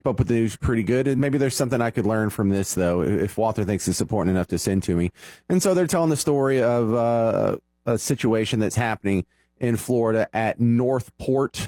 up with the news pretty good. And maybe there's something I could learn from this, though, if Walter thinks it's important enough to send to me. And so they're telling the story of a situation that's happening in Florida at Northport.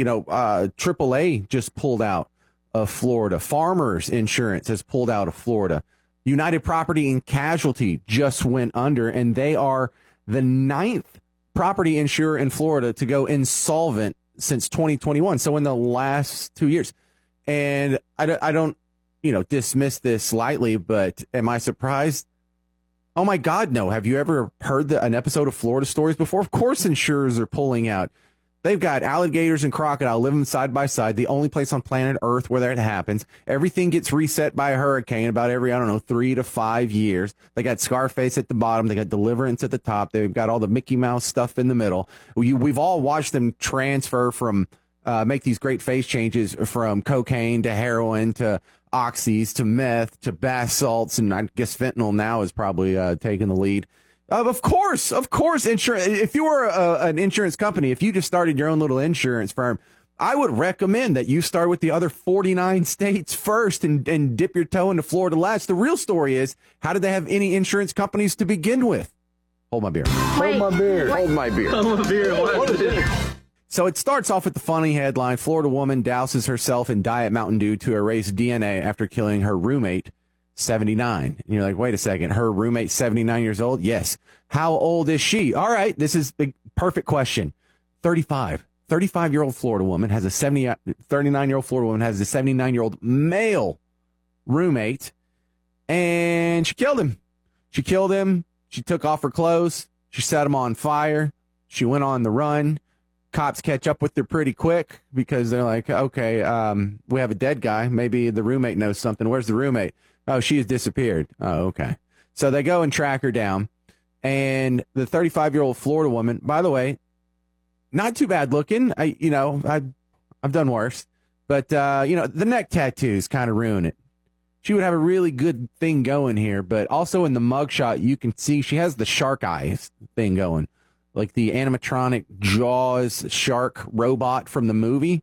AAA just pulled out of Florida. Farmers Insurance has pulled out of Florida. United Property and Casualty just went under, and they are the 9th property insurer in Florida to go insolvent since 2021. So in the last 2 years. And I don't, dismiss this lightly, but am I surprised? Oh my God, no. Have you ever heard an episode of Florida Stories before? Of course insurers are pulling out. They've got alligators and crocodile living side by side, the only place on planet Earth where that happens. Everything gets reset by a hurricane about every, 3 to 5 years. They got Scarface at the bottom. They got Deliverance at the top. They've got all the Mickey Mouse stuff in the middle. We've all watched them transfer from, make these great face changes from cocaine to heroin to oxys to meth to bath salts. And I guess fentanyl now is probably taking the lead. Of course, insurance. If you were an insurance company, if you just started your own little insurance firm, I would recommend that you start with the other 49 states first and dip your toe into Florida last. The real story is, how did they have any insurance companies to begin with? Hold my beer. Hold my beer. Hold my beer. Hold my beer. What is it? So it starts off with the funny headline: Florida woman douses herself in Diet Mountain Dew to erase DNA after killing her roommate, 79. And you're like, wait a second, her roommate's 79 years old? Yes. How old is she? All right, this is the perfect question. 35. 35-year-old Florida woman has a 39-year-old Florida woman has a 79-year-old male roommate, and she killed him. She killed him. She took off her clothes. She set him on fire. She went on the run. Cops catch up with her pretty quick because they're like, okay, we have a dead guy. Maybe the roommate knows something. Where's the roommate? Oh, she has disappeared. Oh, okay. So they go and track her down. And the 35-year-old Florida woman, by the way, not too bad looking. I've done worse. But, the neck tattoos kind of ruin it. She would have a really good thing going here. But also in the mugshot, you can see she has the shark eyes thing going. Like the animatronic Jaws shark robot from the movie.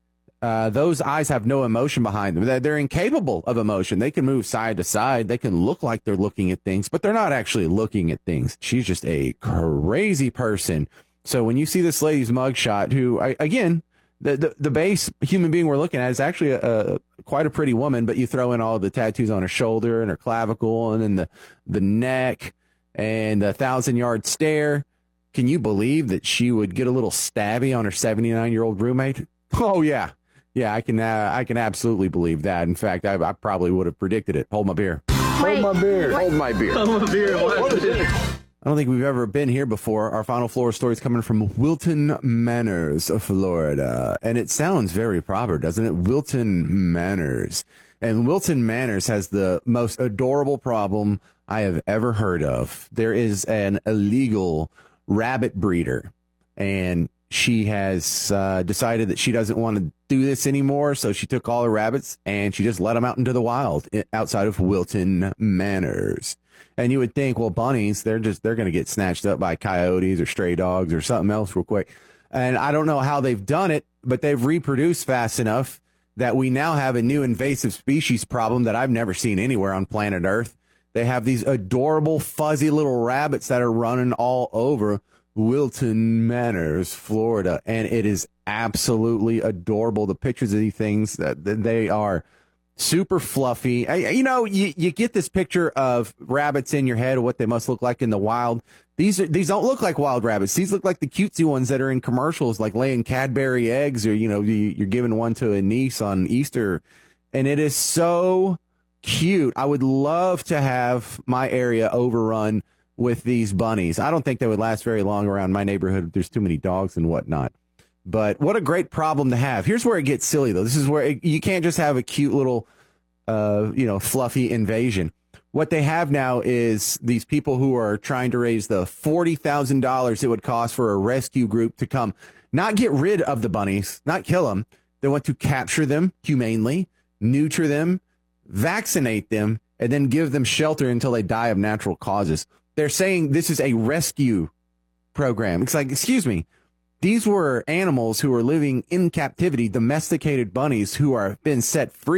Those eyes have no emotion behind them. They're incapable of emotion. They can move side to side. They can look like they're looking at things, but they're not actually looking at things. She's just a crazy person. So when you see this lady's mugshot, who, again, the base human being we're looking at is actually quite a pretty woman, but you throw in all the tattoos on her shoulder and her clavicle and then the neck and the 1,000-yard stare. Can you believe that she would get a little stabby on her 79-year-old roommate? Oh, yeah. Yeah, I can absolutely believe that. In fact, I probably would have predicted it. Hold my beer. Hold my beer. Hold my beer. Hold my beer. What is it? I don't think we've ever been here before. Our final Florida story is coming from Wilton Manors, Florida. And it sounds very proper, doesn't it? Wilton Manors. And Wilton Manors has the most adorable problem I have ever heard of. There is an illegal rabbit breeder, and she has decided that she doesn't want to do this anymore, so she took all her rabbits and she just let them out into the wild outside of Wilton Manors. And you would think, well, bunnies, they're going to get snatched up by coyotes or stray dogs or something else real quick. And I don't know how they've done it, but they've reproduced fast enough that we now have a new invasive species problem that I've never seen anywhere on planet Earth. They have these adorable, fuzzy little rabbits that are running all over Wilton Manors, Florida, and it is absolutely adorable. The pictures of these things, they are super fluffy. You get this picture of rabbits in your head of what they must look like in the wild. These don't look like wild rabbits. These look like the cutesy ones that are in commercials, like laying Cadbury eggs, or you're giving one to a niece on Easter, and it is so cute. I would love to have my area overrun with these bunnies. I don't think they would last very long around my neighborhood. There's too many dogs and whatnot. But what a great problem to have. Here's where it gets silly, though. This is where you can't just have a cute little, fluffy invasion. What they have now is these people who are trying to raise the $40,000 it would cost for a rescue group to come, not get rid of the bunnies, not kill them. They want to capture them humanely, neuter them, vaccinate them, and then give them shelter until they die of natural causes. They're saying this is a rescue program. It's like, excuse me, these were animals who were living in captivity, domesticated bunnies who are been set free.